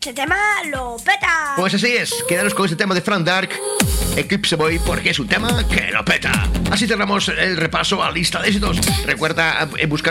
Este tema lo peta. Pues así es, quedaros con este tema de Frank Dark, Eclipse Boy, porque es un tema que lo peta. Así cerramos el repaso a lista de éxitos. Recuerda buscar